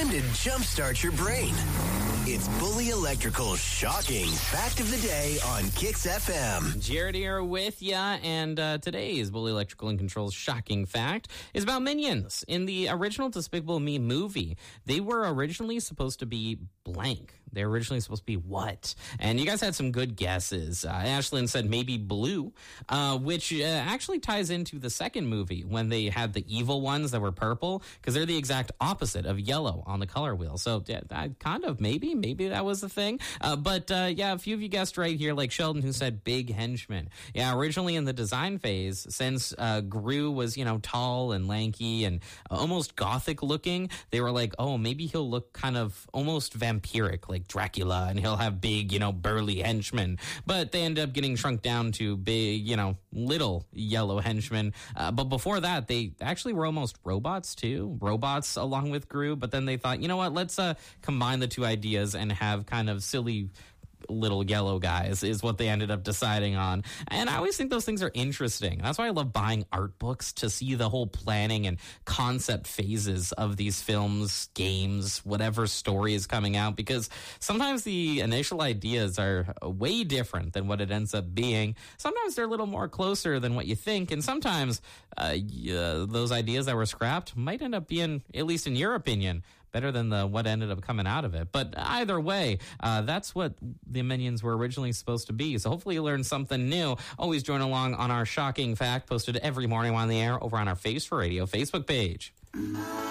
time to jumpstart your brain. It's Bully Electrical's shocking fact of the day on Kix FM. Jared here with ya, and today's Bully Electrical and Control's shocking fact is about Minions. In the original Despicable Me movie, they were originally supposed to be blank. They're originally supposed to be what? And you guys had some good guesses. Ashlyn said maybe blue, which actually ties into the second movie when they had the evil ones that were purple, because they're the exact opposite of yellow on the color wheel. So kind of maybe that was the thing. But a few of you guessed right here, like Sheldon, who said big henchman. Yeah, originally in the design phase, since Gru was, tall and lanky and almost gothic looking, they were like, oh, maybe he'll look kind of almost vampiric, like Dracula, and he'll have big, burly henchmen. But they end up getting shrunk down to big, little yellow henchmen. But before that, they actually were almost robots too. Robots along with Gru. But then they thought, you know what, let's combine the two ideas and have kind of silly little yellow guys is what they ended up deciding on. And I always think those things are interesting. That's why I love buying art books, to see the whole planning and concept phases of these films, games, whatever story is coming out, because sometimes the initial ideas are way different than what it ends up being. Sometimes they're a little more closer than what you think, and sometimes those ideas that were scrapped might end up being, at least in your opinion, better than what ended up coming out of it. But either way, that's what the Minions were originally supposed to be. So hopefully you learned something new. Always join along on our shocking fact, posted every morning on the air over on our Face for Radio Facebook page.